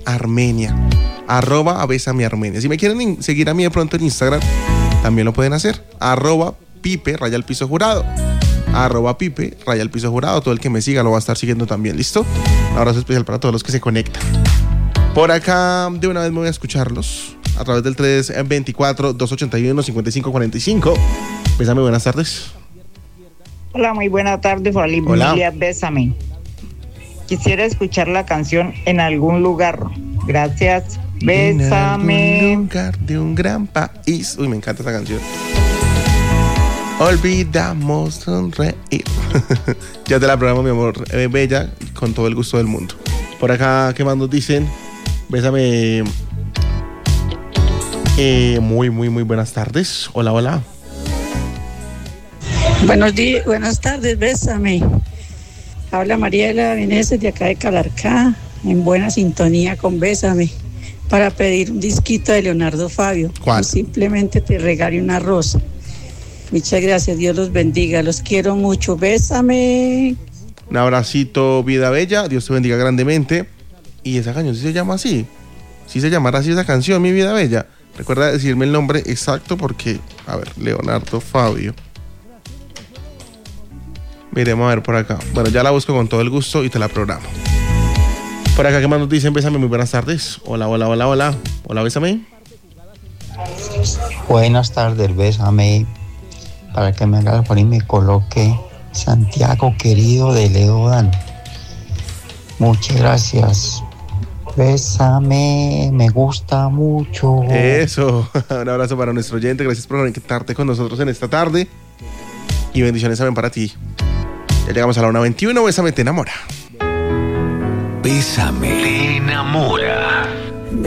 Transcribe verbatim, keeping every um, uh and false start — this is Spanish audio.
Armenia. Arroba Bésame Armenia. Si me quieren in- seguir a mí de pronto en Instagram, también lo pueden hacer. Arroba Pipe, raya al piso jurado. Arroba Pipe, raya al piso jurado. Todo el que me siga lo va a estar siguiendo también, ¿listo? Un abrazo especial para todos los que se conectan. Por acá, de una vez me voy a escucharlos a través del tres veinticuatro, dos ochenta y uno, cincuenta y cinco cuarenta y cinco. Bésame, buenas tardes. Hola, muy buena tarde, familia. Bésame. Quisiera escuchar la canción En algún lugar. Gracias. Bésame. En algún lugar de un gran país. Uy, me encanta esta canción. Olvidamos sonreír. Ya te la programo, mi amor, eh, bella, con todo el gusto del mundo. Por acá, ¿qué más nos dicen? Bésame. Eh, muy, muy, muy buenas tardes. Hola, hola. Buenos días, buenas tardes, bésame. Habla Mariela Veneces de acá de Calarcá, en buena sintonía con Bésame, para pedir un disquito de Leonardo Fabio. ¿Cuál? O simplemente te regale una rosa. Muchas gracias, Dios los bendiga, los quiero mucho, bésame. Un abracito, vida bella, Dios te bendiga grandemente. Y esa canción sí se llama así. Sí se llamará así esa canción, mi vida bella. Recuerda decirme el nombre exacto porque, a ver, Leonardo Fabio. Miremos a ver por acá. Bueno, ya la busco con todo el gusto y te la programo. Por acá, ¿qué más nos dicen? Bésame, muy buenas tardes. Hola, hola, hola, hola. Hola, bésame. Buenas tardes, bésame. Para que me haga el favor y me coloque Santiago querido de Leodán. Muchas gracias. Bésame, me gusta mucho. Eso. Un abrazo para nuestro oyente. Gracias por conectarte con nosotros en esta tarde. Y bendiciones también para ti. Ya llegamos a la una veintiuno. Bésame, te enamora. Bésame, te enamora.